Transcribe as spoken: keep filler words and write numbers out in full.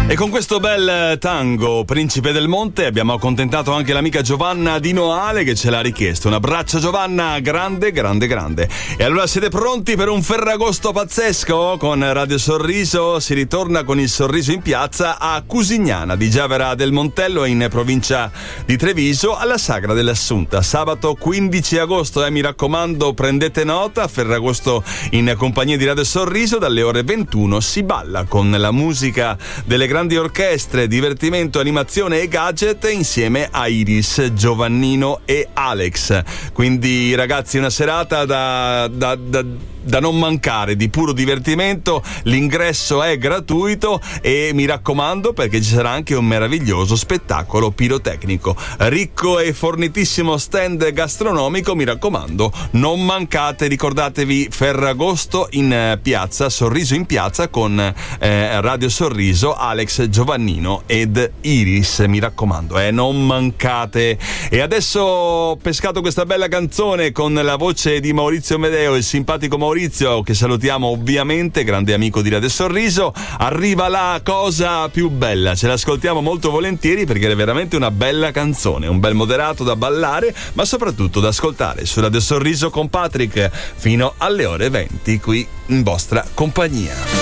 E con questo bel tango Principe del Monte abbiamo accontentato anche l'amica Giovanna di Noale che ce l'ha richiesto. Un abbraccio Giovanna, grande, grande, grande. E allora siete pronti per un Ferragosto pazzesco? Con Radio Sorriso si ritorna con il sorriso in piazza a Cusignana di Giavera del Montello in provincia di Treviso alla Sagra dell'Assunta. Sabato quindici agosto, eh, mi raccomando, prendete nota, Ferragosto in compagnia di Radio Sorriso dalle ore ventuno si balla con la musica delle grandi orchestre, divertimento, animazione e gadget insieme a Iris, Giovannino e Alex. Quindi ragazzi, una serata da, da, da, da non mancare, di puro divertimento. L'ingresso è gratuito e mi raccomando, perché ci sarà anche un meraviglioso spettacolo pirotecnico, ricco e fornitissimo stand gastronomico. Mi raccomando, non mancate, ricordatevi Ferragosto in piazza, Sorriso in piazza con eh, Radio Sorriso, Alex, Giovannino ed Iris, mi raccomando, eh, non mancate. E adesso ho pescato questa bella canzone con la voce di Maurizio Medeo, il simpatico Maurizio, che salutiamo ovviamente, grande amico di Radio Sorriso. Arriva la cosa più bella, ce l'ascoltiamo molto volentieri perché è veramente una bella canzone, un bel moderato da ballare, ma soprattutto da ascoltare su Radio Sorriso con Patrick fino alle ore venti qui in vostra compagnia.